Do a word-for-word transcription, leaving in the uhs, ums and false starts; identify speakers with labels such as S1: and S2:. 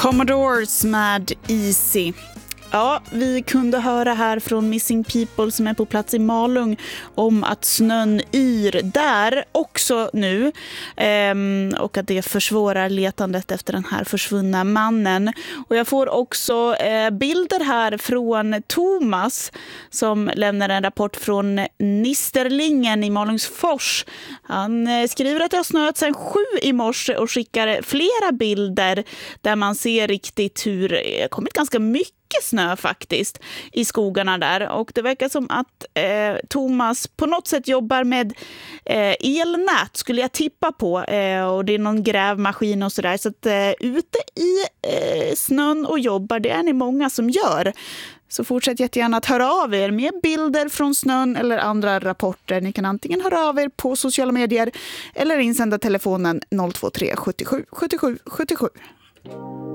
S1: Commodores med Easy. Ja, vi kunde höra här från Missing People som är på plats i Malung om att snön yr där också nu ehm, och att det försvårar letandet efter den här försvunna mannen. Och jag får också eh, bilder här från Thomas som lämnar en rapport från Nisterlingen i Malungsfors. Han eh, skriver att det har snöat sedan sju i morse och skickar flera bilder där man ser riktigt hur det har kommit ganska mycket snö faktiskt i skogarna där, och det verkar som att eh, Thomas på något sätt jobbar med eh, elnät skulle jag tippa på, eh, och det är någon grävmaskin och sådär, så att eh, ute i eh, snön och jobbar, det är ni många som gör. Så fortsätt jättegärna att höra av er med bilder från snön eller andra rapporter. Ni kan antingen höra av er på sociala medier eller insända telefonen noll två tre sjuttiosju sjuttiosju sjuttiosju.